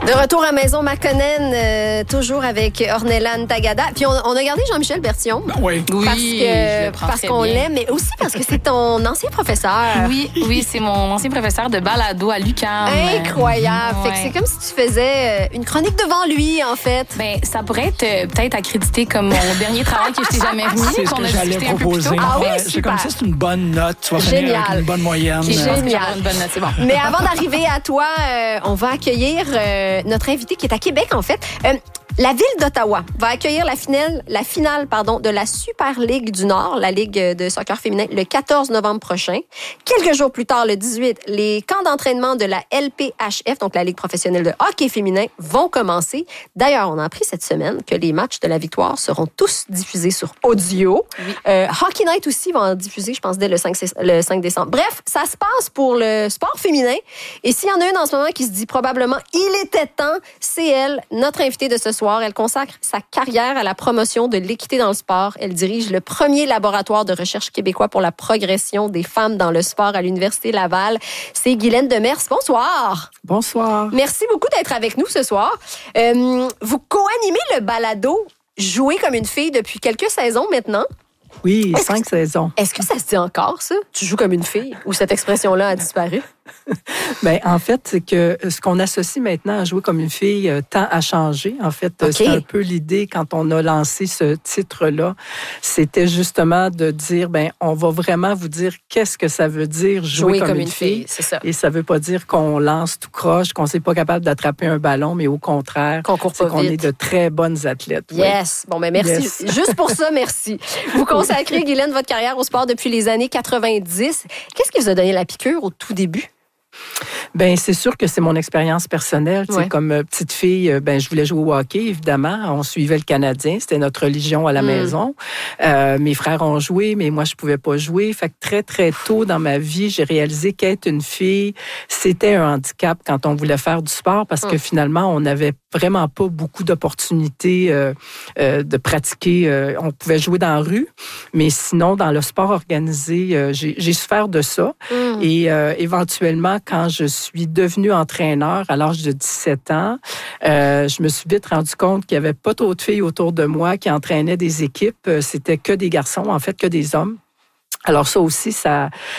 De retour à Maison Makonnen, toujours avec Ornelan Tagada. Puis on a gardé Jean-Michel Bertillon. Oui. Parce qu'on l'aime, mais aussi parce que c'est ton ancien professeur. Oui, c'est mon ancien professeur de balado à l'UQAM. Incroyable. Fait que c'est comme si tu faisais une chronique devant lui, en fait. Ben, ça pourrait être peut-être accrédité comme mon dernier travail que je t'ai jamais remis. C'est ce que j'allais proposer. Ah oui, c'est super. comme ça, c'est une bonne note. Tu vas finir avec une bonne moyenne. Génial. Une bonne note, c'est bon. Mais avant d'arriver à toi, on va accueillir notre invité qui est à Québec, en fait. La ville d'Ottawa va accueillir la finale de la Super Ligue du Nord, la Ligue de soccer féminin, le 14 novembre prochain. Quelques jours plus tard, le 18, les camps d'entraînement de la LPHF, donc la Ligue professionnelle de hockey féminin, vont commencer. D'ailleurs, on a appris cette semaine que les matchs de la victoire seront tous diffusés sur audio. Oui. Hockey Night aussi va en diffuser, je pense, dès le 5 décembre. Bref, ça se passe pour le sport féminin. Et s'il y en a une en ce moment qui se dit probablement « il était temps », c'est elle, notre invitée de ce soir. Elle consacre sa carrière à la promotion de l'équité dans le sport. Elle dirige le premier laboratoire de recherche québécois pour la progression des femmes dans le sport à l'Université Laval. C'est Guylaine Demers. Bonsoir. Bonsoir. Merci beaucoup d'être avec nous ce soir. Vous co-animez le balado « Jouer comme une fille » depuis quelques saisons maintenant. Oui, 5 saisons. Est-ce que ça se dit encore, ça? Tu joues comme une fille? Ou cette expression-là a disparu? Bien, en fait, c'est que ce qu'on associe maintenant à jouer comme une fille tend à changer. En fait, c'est un peu l'idée quand on a lancé ce titre-là. C'était justement de dire, bien, on va vraiment vous dire qu'est-ce que ça veut dire jouer comme une fille. C'est ça. Et ça veut pas dire qu'on lance tout croche, qu'on n'est pas capable d'attraper un ballon, mais au contraire, qu'on court pas qu'on vite. est de très bonnes athlètes. Yes. Oui. Bon, ben merci. Yes. Juste pour ça, merci. Vous consacrez, Guylaine, votre carrière au sport depuis les années 90. Qu'est-ce qui vous a donné la piqûre au tout début? Ben c'est sûr que c'est mon expérience personnelle. Ouais. Comme petite fille, je voulais jouer au hockey, évidemment. On suivait le Canadien, c'était notre religion à la maison. Mes frères ont joué, mais moi, je pouvais pas jouer. Fait que très, très tôt dans ma vie, j'ai réalisé qu'être une fille, c'était un handicap quand on voulait faire du sport parce que finalement, on n'avait vraiment pas beaucoup d'opportunités de pratiquer. On pouvait jouer dans la rue, mais sinon, dans le sport organisé, j'ai souffert de ça. Et éventuellement, quand je suis devenue entraîneur à l'âge de 17 ans, je me suis vite rendu compte qu'il n'y avait pas trop de filles autour de moi qui entraînaient des équipes. C'était que des garçons, en fait, que des hommes. Alors ça aussi, ça